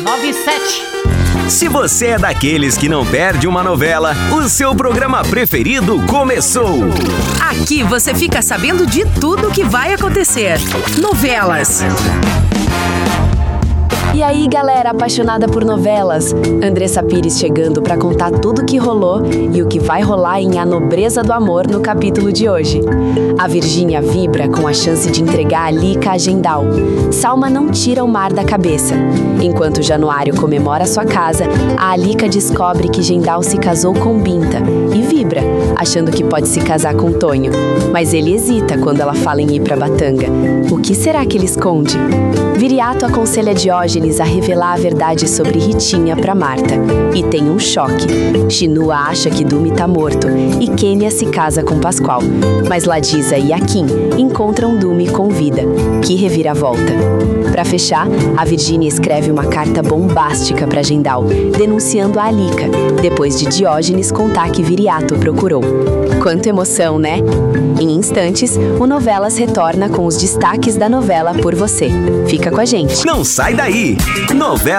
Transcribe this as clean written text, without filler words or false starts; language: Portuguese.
97. Se você é daqueles que não perde uma novela, o seu programa preferido começou. Aqui você fica sabendo de tudo que vai acontecer. Novelas. E aí, galera apaixonada por novelas, Andressa Pires chegando para contar tudo o que rolou e o que vai rolar em A Nobreza do Amor no capítulo de hoje. A Virgínia vibra com a chance de entregar a Lica a Gendal. Salma não tira o mar da cabeça. Enquanto Januário comemora sua casa, a Alica descobre que Gendal se casou com Binta e vibra, achando que pode se casar com Tonho. Mas ele hesita quando ela fala em ir pra Batanga. O que será que ele esconde? Viriato aconselha Diógenes a revelar a verdade sobre Ritinha para Marta. E tem um choque. Chinua acha que Dumi tá morto e Quênia se casa com Pascoal. Mas Ladisa e Akin encontram Dumi com vida. Que reviravolta. Para fechar, a Virgínia escreve uma carta bombástica para Gendal, denunciando a Alica, depois de Diógenes contar que Viriato procurou. Quanta emoção, né? Em instantes, o Novelas retorna com os destaques da novela Por Você. Fica com a gente. Não sai daí! Novela